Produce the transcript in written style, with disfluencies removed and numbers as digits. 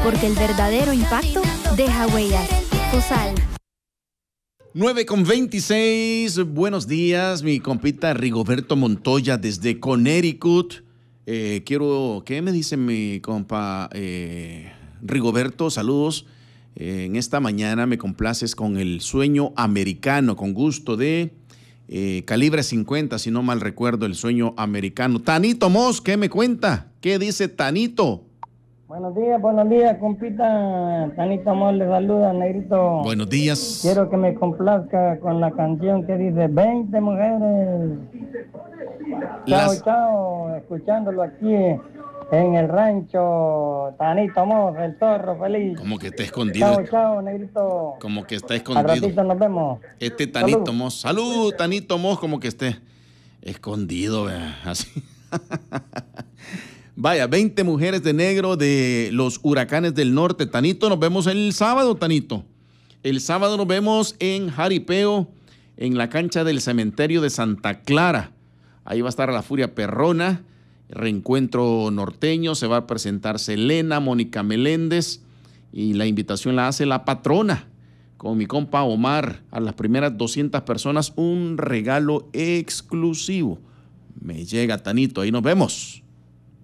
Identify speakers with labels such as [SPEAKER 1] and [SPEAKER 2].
[SPEAKER 1] porque el verdadero impacto deja huellas. Fosal.
[SPEAKER 2] 9:26, buenos días, mi compita Rigoberto Montoya desde Connecticut. ¿Qué me dice mi compa Rigoberto? Saludos. En esta mañana me complaces con el sueño americano, con gusto de calibre 50, si no mal recuerdo, el sueño americano. Tanito Mos, ¿qué me cuenta? ¿Qué dice Tanito?
[SPEAKER 3] Buenos días, compita. Tanito Mos le saluda, negrito.
[SPEAKER 2] Buenos días.
[SPEAKER 3] Quiero que me complazca con la canción que dice 20 mujeres. Chao, escuchándolo aquí en el rancho Tanito Mos, el zorro feliz.
[SPEAKER 2] Como que está escondido.
[SPEAKER 3] Chao, negrito.
[SPEAKER 2] Como que está escondido.
[SPEAKER 3] Al ratito nos vemos.
[SPEAKER 2] Tanito Mos. Salud, Tanito Mos, como que esté escondido, vea, así. Vaya, 20 mujeres de negro de los Huracanes del Norte. Tanito, nos vemos el sábado, Tanito. El sábado nos vemos en Jaripeo, en la cancha del cementerio de Santa Clara. Ahí va a estar la Furia Perrona, Reencuentro Norteño, se va a presentar Selena, Mónica Meléndez, y la invitación la hace la patrona, con mi compa Omar. A las primeras 200 personas, un regalo exclusivo. Me llega, Tanito, ahí nos vemos.